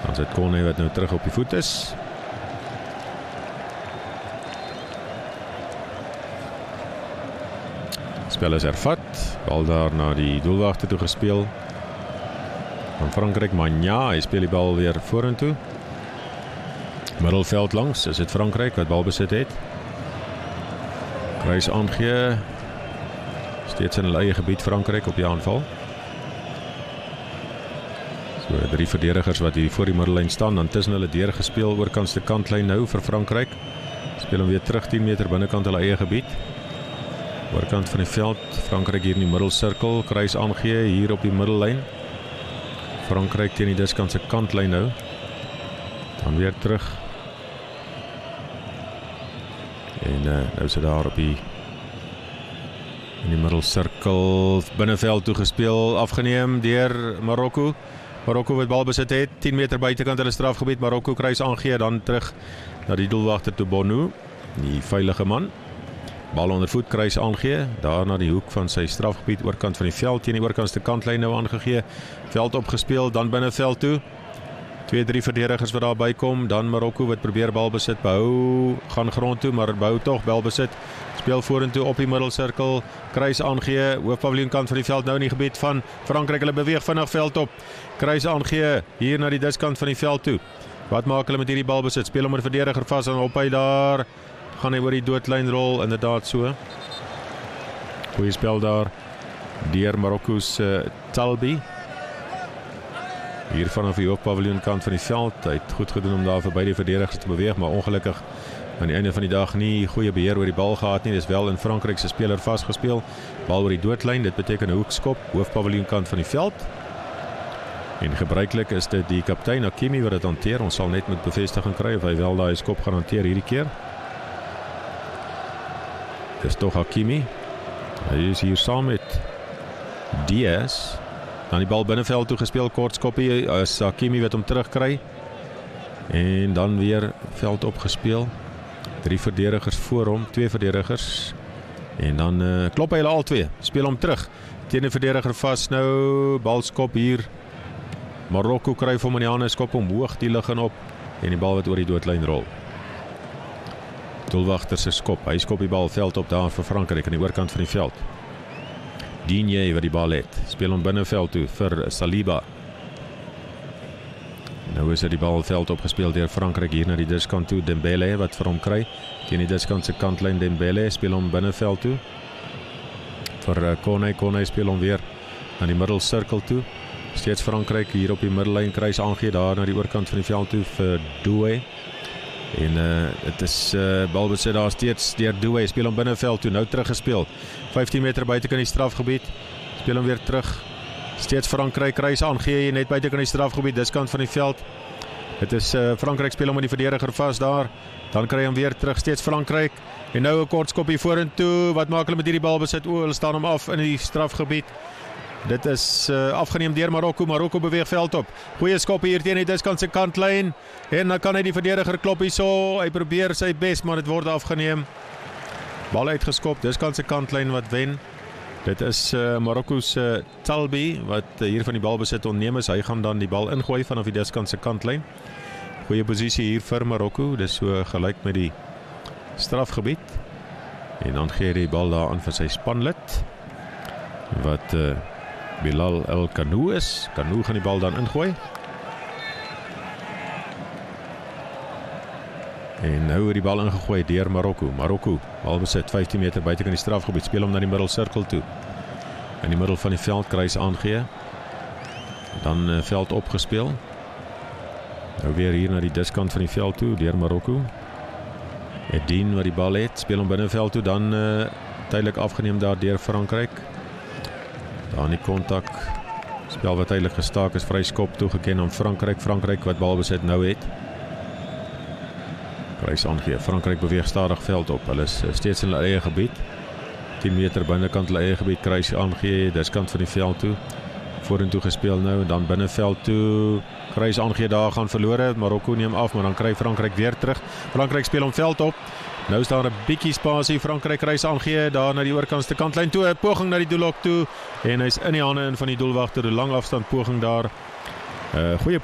Dan sit Kone wat nou terug op die voet is. Spel is hervat, bal daar na die doelwagter toe gespeel. Van Frankryk, Magna, hy speel die bal weer vorentoe. Middelveld langs, is dit Frankryk wat bal besit het. Kruis aangee, steeds in hulle eie gebied Frankryk op die aanval. So 3 verdedigers wat hier voor die middellyn staan, dan tussen hulle deur gespeel oorkant se kantlyn nou vir Frankryk. Speel hom weer terug 10 meter binnekant hulle eie gebied. Oorkant van die veld, Frankryk hier in die middelsirkel, Kruis aangee hier op die middellyn. Frankryk teen die diskant se kantlyn nou. Dan weer terug. En nou sit daar op die in die middelsirkel binneveld toegespeel, afgeneem deur Marokko. Marokko wat bal besit het, 10 meter buitekant hulle strafgebied, Marokko Kruis aangee, dan terug na die doelwagter toe Bonou, die veilige man. Bal onder voet, Kruis aangee, daar na die hoek van sy strafgebied, oorkant van die veld, teen die oorkantste kantlyn nou aangegee, veld opgespeel, dan binneveld toe. 2-3 verdedigers wat daar bykom, dan Marokko wat probeer bal besit, behou, gaan grond toe, maar behou tog bal besit, speel vorentoe op die middelsirkel, Kruis aangee, hoofpaviljoen kant van die veld nou in die gebied van Frankryk, hulle beweeg vinnig veld op, Kruis aangee, hier na die diskant van die veld toe. Wat maak hulle met hierdie bal besit? Speel hom met 'n verdediger vas en op hy daar, gaan hy oor die doodlyn rol, inderdaad so. Goeie spel daar, deur Marokko's Talbi. Hier vanaf die hoofpaviljoen kant van die veld, hy het goed gedoen om daar verby die verdedigers te beweeg, maar ongelukkig aan die einde van die dag nie goeie beheer oor die bal gehad nie, dis wel in Frankryk se speler vasgespeel, bal oor die doodlyn, dit beteken 'n hoekskop, hoofpaviljoen kant van die veld. En gebruiklik is dit die kaptein Hakimi wat dit hanteer, ons sal net met bevestiging kry of hy wel daai skop gaan hanteer hierdie keer. Dis toch Hakimi, hy is hier saam met Diaz. Dan die bal binneveld toe gespeel, kort skoppie, is Hakimi wat hom terugkry. En dan weer veld opgespeel. 3 verdedigers voor hom, 2 verdedigers. En dan klop hy hulle al 2, speel hom terug. Teen die verdediger vas nou, balskop hier. Marokko kry hom in die hande, skop hom hoog die lug in op. En die bal wat oor die doodlyn rol. Doelwagter se skop, hy skop die bal veld op daar vir Frankryk aan die oorkant van die veld. Digne wat die bal het, speel hom binneveld toe vir Saliba. Nou is die bal veld opgespeel deur Frankryk hier na die diskant toe, Dembele wat vir hom kry, teen die diskant se kantlyn Dembele, speel hom binneveld toe vir Kone speel hom weer na die middelsirkel toe, steeds Frankryk hier op die middellyn, Kruis aangee daar na die oorkant van die veld toe vir Doué. En het is balbesit daar steeds deur Doué, speel hom binneveld toe, nou teruggespeel, 15 meter buitekant die strafgebied, speel hom weer terug, steeds Frankryk, Kruis aangee net buitekant die strafgebied, diskant van die veld, het is Frankryk speel hom met die verdediger vas daar, dan kry hy hom weer terug, steeds Frankryk, en nou 'n kort skopie vorentoe, wat maak hulle met hierdie balbesit? Hulle staan hom af in die strafgebied. Dit is afgeneem deur Marokko. Marokko beweeg veld op. Goeie skop hier teen die diskant se kantlyn. En dan kan hy die verdediger klop hierso. Hy probeer sy bes, maar dit word afgeneem. Bal uitgeskop. Diskant se kantlyn wat wen. Dit is Marokko se Talbi wat hier van die bal besit onneem is. Hy gaan dan die bal ingooi vanaf die diskant se kantlyn. Goeie posisie hier vir Marokko. Dis so gelyk met die strafgebied. En dan gee hy die bal daar aan vir sy spanlid wat Bilal El Kanu is. Kanu gaan die bal dan ingooi. En nou die bal ingegooi deur Marokko. Marokko, bal besit 15 meter buitekant die strafgebied. Speel hom na die middelsirkel toe. In die middel van die veld, Kruis aangee. Dan veld opgespeel. Nou weer hier na die diskant van die veld toe, deur Marokko. Edin wat die bal het, speel hom binneveld toe, dan tydelik afgeneem daar deur Frankryk. Dan die kontak, spel wat tydelik gestaak is, vryskop toegeken aan Frankryk. Frankryk wat balbesit nou het. Kruis aangee, Frankryk beweeg stadig veld op, hulle is steeds in hulle eie gebied. 10 meter binnekant hulle eie gebied, Kruis aangee, diskant van die veld toe. Vorentoe gespeel nou, dan binneveld toe. Kruis aangee, daar gaan verlore, Marokko neem af, maar dan kry Frankryk weer terug. Frankryk speel hom veld op. Nou is daar 'n bietjie spasie, Frankryk Kruis aangee, daar na die oorkantste kantlyn toe, 'n poging na die doellok toe, en hy's in die hande van die doelwagter, 'n lang afstand poging daar. Goeie